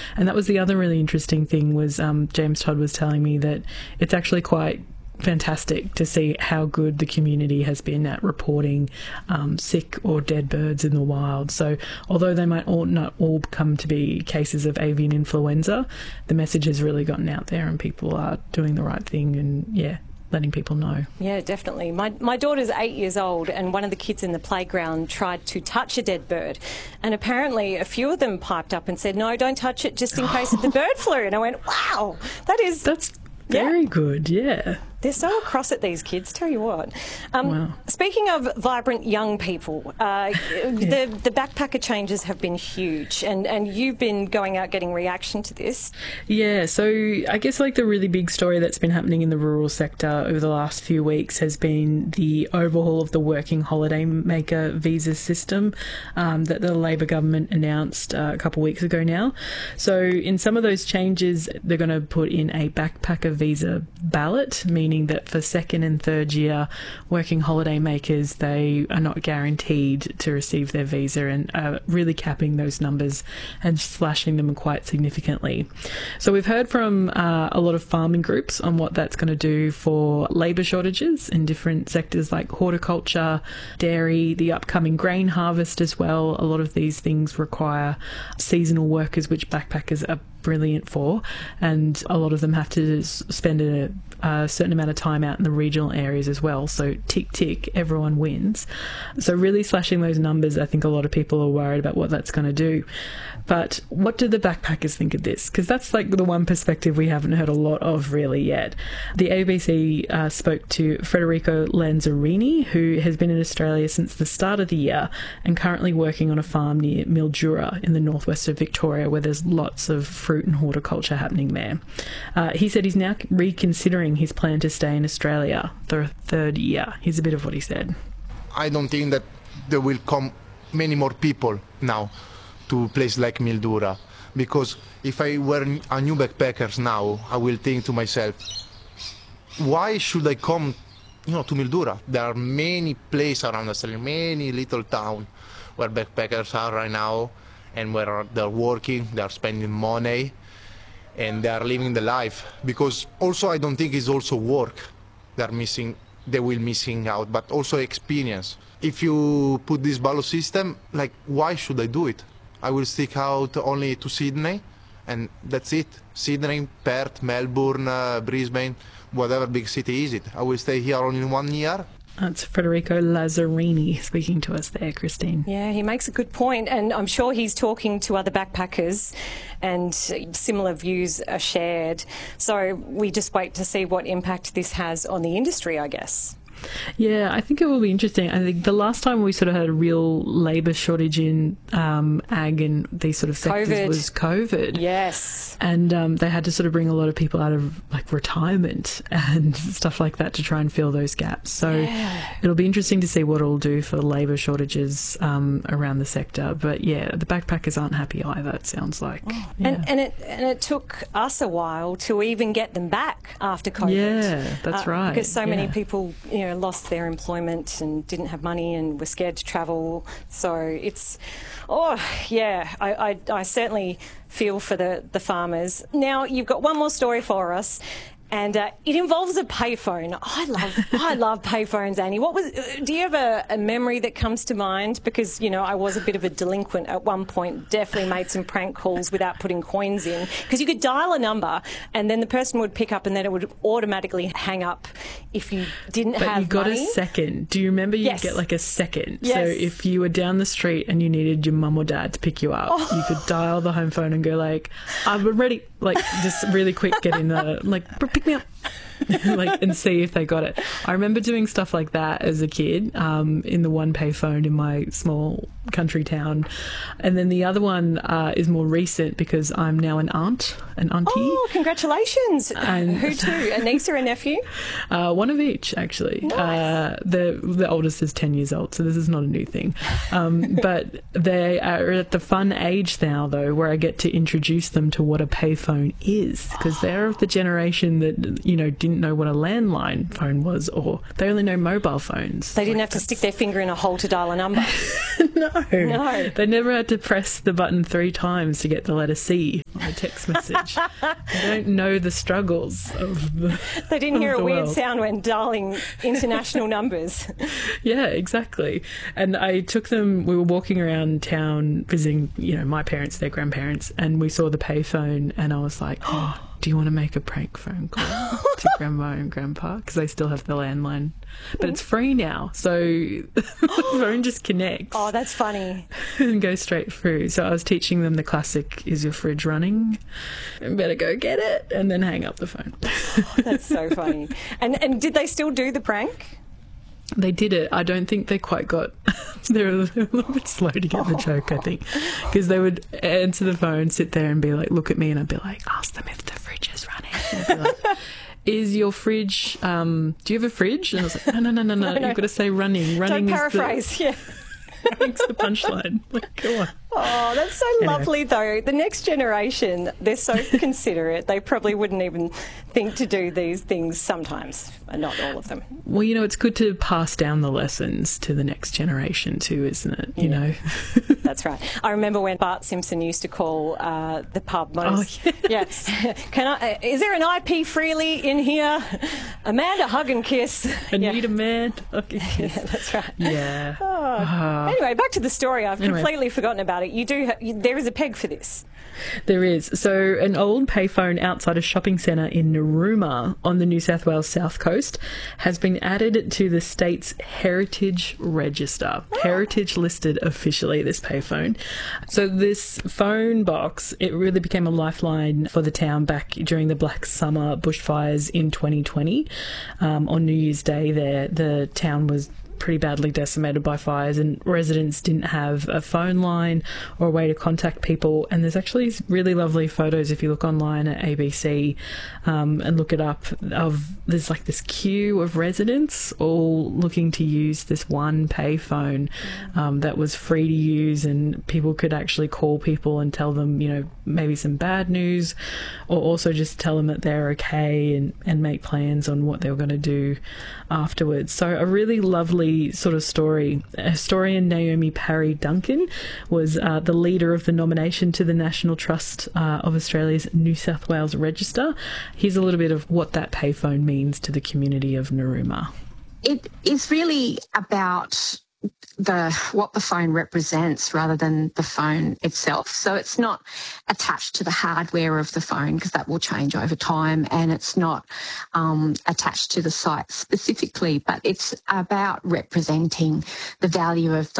And that was the other really interesting thing was James Todd was telling me that it's actually quite fantastic to see how good the community has been at reporting sick or dead birds in the wild. So although they might not all come to be cases of avian influenza, the message has really gotten out there and people are doing the right thing and, letting people know. Yeah, definitely. My daughter's 8 years old and one of the kids in the playground tried to touch a dead bird, and apparently a few of them piped up and said, no, don't touch it just in case of the bird flu. And I went, wow, that's very good, yeah. They're so across it, these kids, tell you what. Wow. Speaking of vibrant young people, the backpacker changes have been huge, and you've been going out getting reaction to this. Yeah, so I guess like the really big story that's been happening in the rural sector over the last few weeks has been the overhaul of the working holiday maker visa system that the Labor government announced a couple of weeks ago now. So in some of those changes, they're going to put in a backpacker visa ballot, meaning that for second and third year working holiday makers, they are not guaranteed to receive their visa, and really capping those numbers and slashing them quite significantly. So we've heard from a lot of farming groups on what that's going to do for labour shortages in different sectors like horticulture, dairy, the upcoming grain harvest as well. A lot of these things require seasonal workers, which backpackers are brilliant for, and a lot of them have to spend a certain amount of time out in the regional areas as well. So tick tick, everyone wins. So really slashing those numbers, I think a lot of people are worried about what that's going to do. But what do the backpackers think of this? Because that's like the one perspective we haven't heard a lot of really yet. The ABC spoke to Federico Lanzarini, who has been in Australia since the start of the year and currently working on a farm near Mildura in the northwest of Victoria, where there's lots of fruit and horticulture happening there. He said he's now reconsidering his plan to stay in Australia for a third year. Here's a bit of what he said. I don't think that there will come many more people now to a place like Mildura, because if I were a new backpacker now, I will think to myself, why should I come to Mildura? There are many places around Australia, many little towns where backpackers are right now, and where they're working, they're spending money, and they are living the life. Because also I don't think it's also work they will missing out, but also experience. If you put this ballot system, like, why should I do it? I will stick out only to Sydney, and that's it. Sydney, Perth, Melbourne, Brisbane, whatever big city is it. I will stay here only 1 year. That's Federico Lazzarini speaking to us there, Christine. Yeah, he makes a good point, and I'm sure he's talking to other backpackers and similar views are shared. So we just wait to see what impact this has on the industry, I guess. Yeah, I think it will be interesting. I think the last time we sort of had a real labour shortage in ag and these sort of sectors was COVID. Yes. And they had to sort of bring a lot of people out of like retirement and stuff like that to try and fill those gaps. So it'll be interesting to see what it'll do for labour shortages around the sector. But yeah, the backpackers aren't happy either, it sounds like. Oh. Yeah. And it took us a while to even get them back after COVID. Yeah, that's right. Because so many people, lost their employment and didn't have money and were scared to travel. So it's, I certainly feel for the farmers. Now, you've got one more story for us. And it involves a payphone. I love payphones, Annie. Do you have a memory that comes to mind? Because, I was a bit of a delinquent at one point, definitely made some prank calls without putting coins in. Because you could dial a number and then the person would pick up and then it would automatically hang up if you didn't have money. But you got a second. Do you remember you'd get like a second? Yes. So if you were down the street and you needed your mum or dad to pick you up, you could dial the home phone and go like, I'm ready. Like, just really quick, get in the, like, pick me up. And see if they got it. I remember doing stuff like that as a kid in the one payphone in my small country town. And then the other one is more recent because I'm now an auntie. Oh, congratulations. And who to? A niece or a nephew? One of each, actually. Nice. The oldest is 10 years old, so this is not a new thing. But they are at the fun age now, though, where I get to introduce them to what a payphone is, because they're of the generation that, didn't know what a landline phone was, or they only know mobile phones. They didn't have to stick their finger in a hole to dial a number. No. They never had to press the button 3 times to get the letter C on a text message. They don't know the struggles of the They didn't hear a weird world. sound when dialing international numbers. Yeah, exactly. And I took them, we were walking around town visiting, my parents, their grandparents, and we saw the payphone, and I was like, oh, do you want to make a prank phone call to Grandma and Grandpa? Because they still have the landline. But it's free now, so the phone just connects. Oh, that's funny. And goes straight through. So I was teaching them the classic, is your fridge running? Better go get it, and then hang up the phone. That's so funny. And did they still do the prank? They did it. I don't think they quite got... They were a little bit slow to get the joke, I think. Because they would answer the phone, sit there and be like, look at me, and I'd be like, ask them if the fridge is running. And I'd be like, is your fridge... do you have a fridge? And I was like, no. You've got to say running. Running Don't paraphrase, yeah. Running's the punchline. Like, come on. Oh, that's so lovely, though. The next generation, they're so considerate. They probably wouldn't even think to do these things sometimes, and not all of them. Well, it's good to pass down the lessons to the next generation too, isn't it? You know. That's right. I remember when Bart Simpson used to call the pub most... Oh, yes. Is there an IP Freely in here? Amanda, hug and kiss. I need a man. Okay. Yeah, that's right. Yeah. Anyway, back to the story. I've completely forgotten about it. You do. There is a peg for this. There is. So an old payphone outside a shopping centre in Narooma on the New South Wales south coast has been added to the state's Heritage Register. Heritage listed officially this payphone. So this phone box, it really became a lifeline for the town back during the Black Summer bushfires in 2020. On New Year's Day there, the town was pretty badly decimated by fires, and residents didn't have a phone line or a way to contact people. And there's actually really lovely photos if you look online at ABC and look it up, of there's like this queue of residents all looking to use this one payphone that was free to use, and people could actually call people and tell them, maybe some bad news, or also just tell them that they're okay, and make plans on what they were going to do afterwards. So a really lovely sort of story. Historian Naomi Parry Duncan was the leader of the nomination to the National Trust of Australia's New South Wales Register. Here's a little bit of what that payphone means to the community of Narooma. It is really about what the phone represents rather than the phone itself. So it's not attached to the hardware of the phone, because that will change over time, and it's not attached to the site specifically, but it's about representing the value of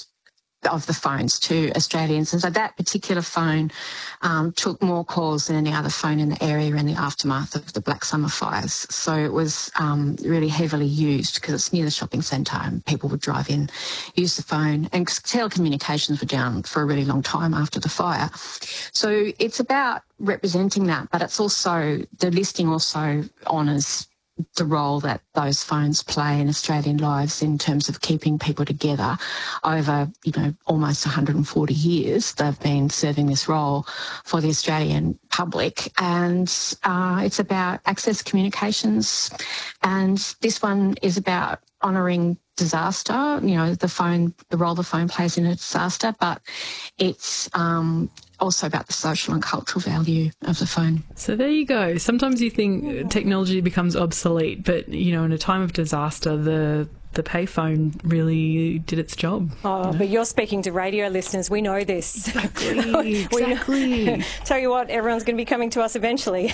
the phones to Australians. And so that particular phone took more calls than any other phone in the area in the aftermath of the Black Summer fires. So it was really heavily used because it's near the shopping centre, and people would drive in, use the phone, and telecommunications were down for a really long time after the fire. So it's about representing that, but it's also, the listing also honours the role that those phones play in Australian lives in terms of keeping people together over, almost 140 years. They've been serving this role for the Australian public, and it's about access communications. And this one is about honouring disaster, the role the phone plays in a disaster, but it's also about the social and cultural value of the phone. So there you go. Sometimes you think technology becomes obsolete, but, in a time of disaster, the payphone really did its job. Oh, but you're speaking to radio listeners. We know this. Exactly. Tell you what, everyone's going to be coming to us eventually.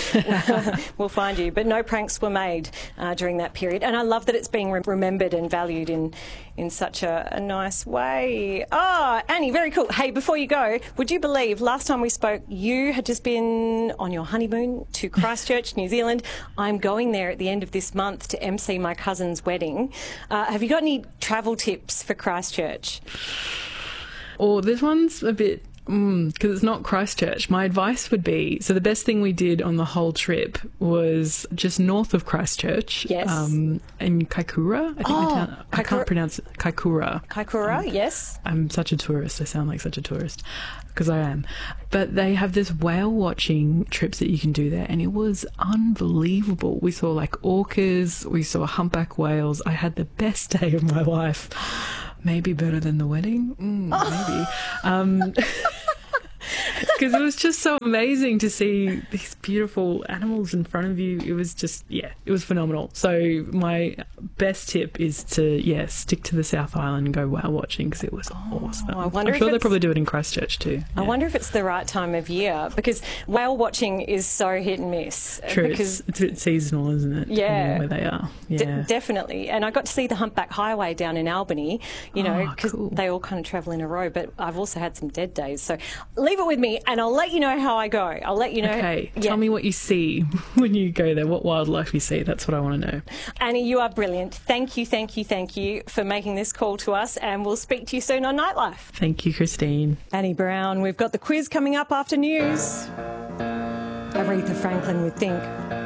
We'll find you. But no pranks were made during that period. And I love that it's being remembered and valued in such a nice way. Annie, very cool. Hey, before you go, would you believe last time we spoke, you had just been on your honeymoon to Christchurch, New Zealand. I'm going there at the end of this month to MC my cousin's wedding. Have you got any travel tips for Christchurch? This one's a bit because it's not Christchurch. My advice would be, so the best thing we did on the whole trip was just north of Christchurch. Yes. In Kaikoura, I think the town. I can't pronounce it. Kaikoura. Kaikoura, yes. I'm such a tourist. I sound like such a tourist because I am. But they have this whale watching trips that you can do there, and it was unbelievable. We saw like orcas, we saw humpback whales. I had the best day of my life. Maybe better than the wedding. Maybe. Because it was just so amazing to see these beautiful animals in front of you. It was just, it was phenomenal. So my best tip is to, stick to the South Island and go whale watching because it was awesome. I'm sure they probably do it in Christchurch too. I wonder if it's the right time of year because whale watching is so hit and miss. True, because it's a bit seasonal, isn't it? Yeah. Where they are. Yeah. Definitely. And I got to see the Humpback Highway down in Albany, because cool. they all kind of travel in a row, but I've also had some dead days. So leave it with me and I'll let you know how I go. I'll let you know. Okay, tell me what you see when you go there, what wildlife you see. That's what I want to know. Annie, you are brilliant. Thank you for making this call to us, and we'll speak to you soon on Nightlife. Thank you, Christine. Annie Brown, we've got the quiz coming up after news. Aretha Franklin would think.